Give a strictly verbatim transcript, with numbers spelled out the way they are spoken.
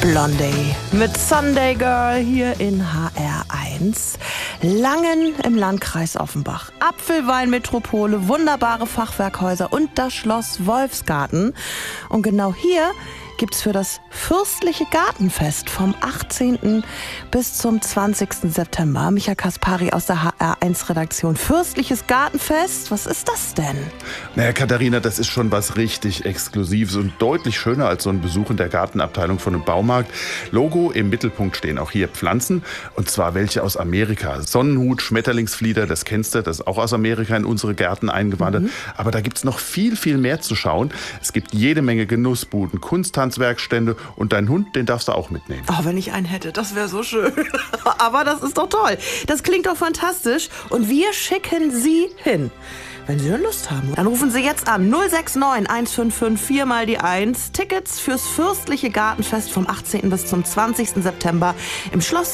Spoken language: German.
Blondie mit Sunday Girl hier in H R eins. Langen im Landkreis Offenbach. Apfelweinmetropole, wunderbare Fachwerkhäuser und das Schloss Wolfsgarten. Und genau hier gibt's für das Fürstliche Gartenfest vom achtzehnten bis zum zwanzigsten September. Micha Kaspari aus der H R eins Redaktion. Fürstliches Gartenfest, was ist das denn? Naja, Katharina, das ist schon was richtig Exklusives und deutlich schöner als so ein Besuch in der Gartenabteilung von einem Baumarkt. Logo, im Mittelpunkt stehen auch hier Pflanzen, und zwar welche aus Amerika. Sonnenhut, Schmetterlingsflieder, das kennst du, das ist auch aus Amerika in unsere Gärten eingewandert. Mhm. Aber da gibt's noch viel, viel mehr zu schauen. Es gibt jede Menge Genussbuden, Kunsthandwerkstände, und deinen Hund, den darfst du auch mitnehmen. Oh, wenn ich einen hätte, das wäre so schön. Aber das ist doch toll. Das klingt doch fantastisch. Und wir schicken Sie hin. Wenn Sie Lust haben, dann rufen Sie jetzt an null sechs neun eins fünf fünf vier mal die eins. Tickets fürs Fürstliche Gartenfest vom achtzehnten bis zum zwanzigsten September im Schloss